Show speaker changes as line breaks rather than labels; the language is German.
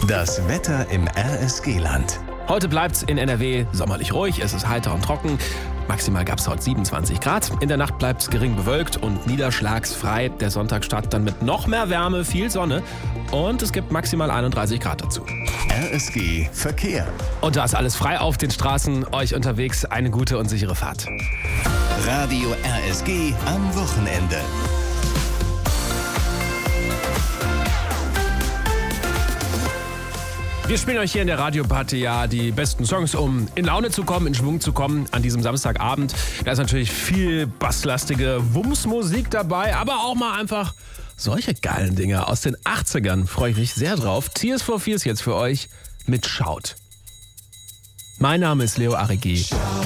Das Wetter im RSG-Land.
Heute bleibt's in NRW sommerlich ruhig, es ist heiter und trocken. Maximal gab's heute 27 Grad. In der Nacht bleibt's gering bewölkt und niederschlagsfrei. Der Sonntag startet dann mit noch mehr Wärme, viel Sonne und es gibt maximal 31 Grad dazu.
RSG Verkehr.
Und da ist alles frei auf den Straßen. Euch unterwegs eine gute und sichere Fahrt.
Radio RSG am Wochenende.
Wir spielen euch hier in der Radioparty ja die besten Songs, um in Laune zu kommen, in Schwung zu kommen an diesem Samstagabend. Da ist natürlich viel basslastige Wumms-Musik dabei, aber auch mal einfach solche geilen Dinge aus den 80ern. Freue ich mich sehr drauf. Tears for Fears jetzt für euch mit Schaut. Mein Name ist Leo Arrighi.